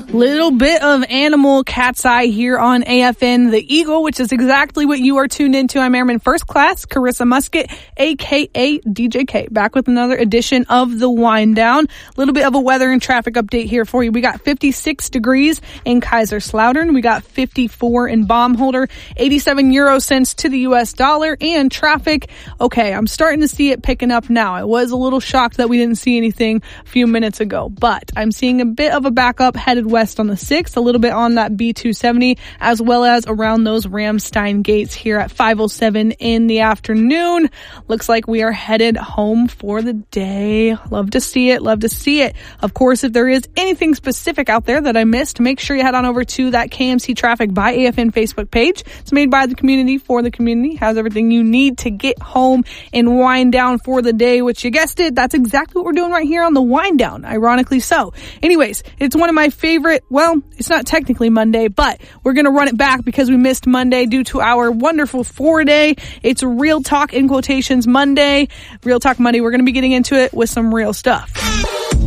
Little bit of Animal Cat's Eye here on AFN The Eagle, which is exactly what you are tuned into. I'm Airman First Class, Carissa Musket, a.k.a. DJK, back with another edition of The Wind Down. A little bit of a weather and traffic update here for you. We got 56 degrees in Kaiserslautern. We got 54 in Baumholder, 87 euro cents to the U.S. dollar, and traffic. Okay, I'm starting to see it picking up now. I was a little shocked that we didn't see anything a few minutes ago, but I'm seeing a bit of a backup headed west on the 6th, a little bit on that B270, as well as around those Ramstein gates here at 5:07 in the afternoon. Looks like we are headed home for the day. Love to see it. Love to see it. Of course, if there is anything specific out there that I missed, make sure you head on over to that KMC Traffic by AFN Facebook page. It's made by the community for the community. Has everything you need to get home and wind down for the day, which you guessed it, that's exactly what we're doing right here on the Wind Down, ironically so. Anyways, it's one of my favorite, well, it's not technically Monday, but we're going to run it back because we missed Monday due to our wonderful 4-day. It's Real Talk in quotations Monday. Real Talk Monday. We're going to be getting into it with some real stuff.